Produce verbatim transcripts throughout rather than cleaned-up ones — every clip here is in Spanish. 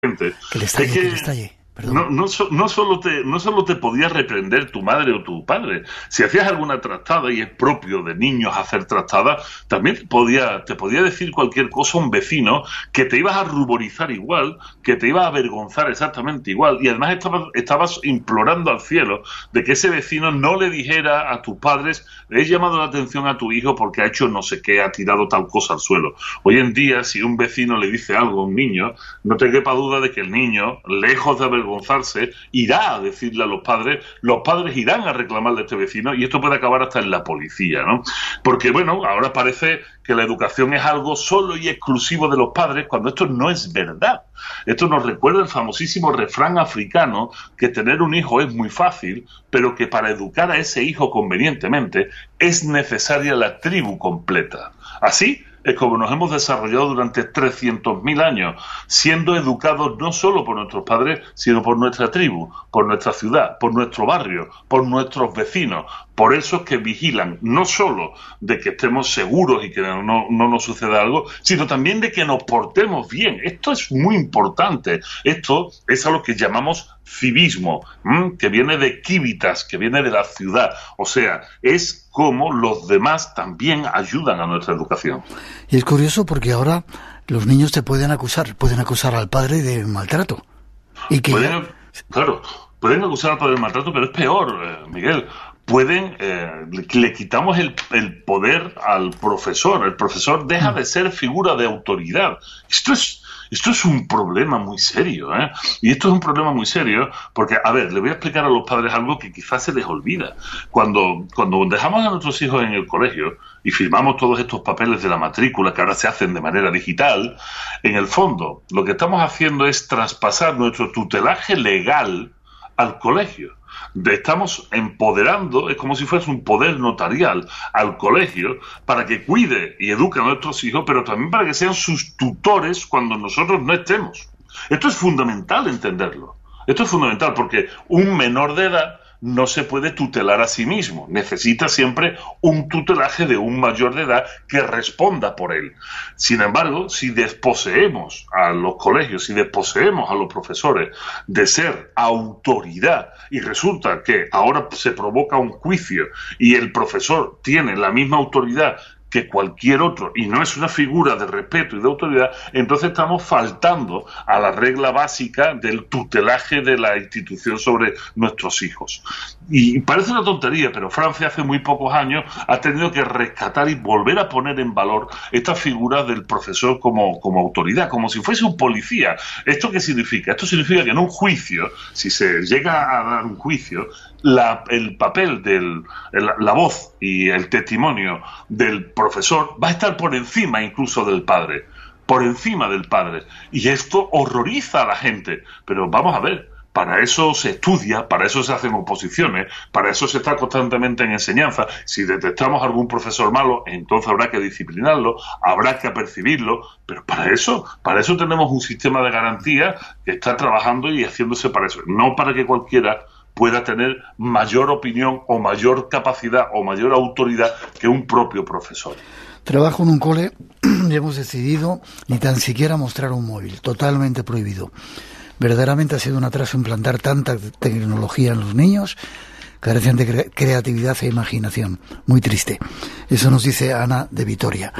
gente, Que le estalle, es que, que le estalle. No, no, no, solo te, no solo te podía reprender tu madre o tu padre. Si hacías alguna trastada, y es propio de niños hacer trastadas, también te podía, te podía decir cualquier cosa un vecino que te ibas a ruborizar igual, que te iba a avergonzar exactamente igual, y además estabas, estabas implorando al cielo de que ese vecino no le dijera a tus padres: he llamado la atención a tu hijo porque ha hecho no sé qué, ha tirado tal cosa al suelo. Hoy en día, si un vecino le dice algo a un niño, no te quepa duda de que el niño, lejos de avergonzarse, irá a decirle a los padres, los padres irán a reclamarle a este vecino, y esto puede acabar hasta en la policía, ¿no? Porque, bueno, ahora parece que la educación es algo solo y exclusivo de los padres, cuando esto no es verdad. Esto nos recuerda el famosísimo refrán africano que tener un hijo es muy fácil, pero que para educar a ese hijo convenientemente es necesaria la tribu completa. Así es como nos hemos desarrollado durante trescientos mil años, siendo educados no solo por nuestros padres, sino por nuestra tribu, por nuestra ciudad, por nuestro barrio, por nuestros vecinos. Por eso es que vigilan no solo de que estemos seguros y que no, no nos suceda algo, sino también de que nos portemos bien. Esto es muy importante. Esto es a lo que llamamos civismo, ¿m? Que viene de civitas, que viene de la ciudad. O sea, es como los demás también ayudan a nuestra educación. Y es curioso porque ahora los niños te pueden acusar, pueden acusar al padre de maltrato. Y que pueden, claro, pueden acusar al padre de maltrato, pero es peor, eh, Miguel. Pueden, eh, le quitamos el, el poder al profesor. El profesor deja de ser figura de autoridad. Esto es, esto es un problema muy serio, ¿eh? Y esto es un problema muy serio porque, a ver, le voy a explicar a los padres algo que quizás se les olvida. Cuando, cuando dejamos a nuestros hijos en el colegio y firmamos todos estos papeles de la matrícula que ahora se hacen de manera digital, en el fondo lo que estamos haciendo es traspasar nuestro tutelaje legal al colegio. Estamos empoderando, es como si fuese un poder notarial al colegio para que cuide y eduque a nuestros hijos, pero también para que sean sus tutores cuando nosotros no estemos. Esto es fundamental entenderlo. Esto es fundamental porque un menor de edad no se puede tutelar a sí mismo. Necesita siempre un tutelaje de un mayor de edad que responda por él. Sin embargo, si desposeemos a los colegios, si desposeemos a los profesores de ser autoridad y resulta que ahora se provoca un juicio y el profesor tiene la misma autoridad que cualquier otro y no es una figura de respeto y de autoridad, entonces estamos faltando a la regla básica del tutelaje de la institución sobre nuestros hijos. Y parece una tontería, pero Francia hace muy pocos años ha tenido que rescatar y volver a poner en valor esta figura del profesor como, como autoridad, como si fuese un policía. ¿Esto qué significa? Esto significa que en un juicio, si se llega a dar un juicio, La, el papel, del, la, la voz y el testimonio del profesor va a estar por encima incluso del padre, por encima del padre. Y esto horroriza a la gente. Pero vamos a ver, para eso se estudia, para eso se hacen oposiciones, para eso se está constantemente en enseñanza. Si detectamos algún profesor malo, entonces habrá que disciplinarlo, habrá que apercibirlo, pero para eso, para eso tenemos un sistema de garantía que está trabajando y haciéndose para eso, no para que cualquiera pueda tener mayor opinión o mayor capacidad o mayor autoridad que un propio profesor. Trabajo en un cole y hemos decidido ni tan siquiera mostrar un móvil, totalmente prohibido. Verdaderamente ha sido un atraso implantar tanta tecnología en los niños, carecen de cre- creatividad e imaginación. Muy triste. Eso nos dice Ana de Vitoria.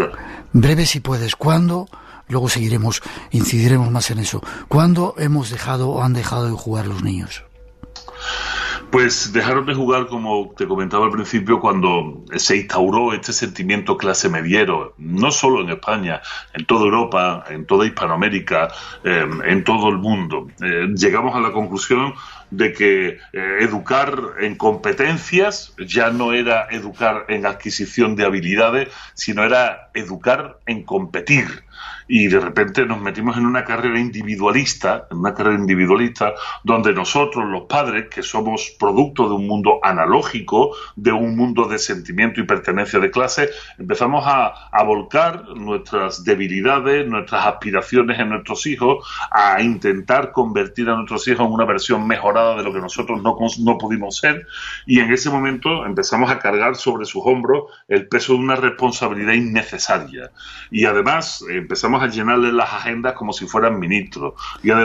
Breve si puedes, ¿cuándo? Luego seguiremos, incidiremos más en eso. ¿Cuándo hemos dejado o han dejado de jugar los niños? Pues dejaron de jugar, como te comentaba al principio, cuando se instauró este sentimiento clase mediero, no solo en España, en toda Europa, en toda Hispanoamérica, eh, en todo el mundo. Eh, llegamos a la conclusión de que eh, educar en competencias ya no era educar en adquisición de habilidades, sino era educar en competir. Y de repente nos metimos en una carrera individualista, en una carrera individualista, donde nosotros, los padres, que somos producto de un mundo analógico, de un mundo de sentimiento y pertenencia de clase, empezamos a, a volcar nuestras debilidades, nuestras aspiraciones en nuestros hijos, a intentar convertir a nuestros hijos en una versión mejorada de lo que nosotros no, no pudimos ser, y en ese momento empezamos a cargar sobre sus hombros el peso de una responsabilidad innecesaria. Y además empezamos vamos a llenarle las agendas como si fueran ministros. Y además